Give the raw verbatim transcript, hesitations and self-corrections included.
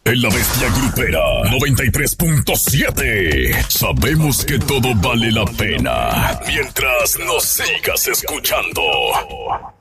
En La Bestia Grupera noventa y tres punto siete. Sabemos que todo vale la pena mientras nos sigas escuchando.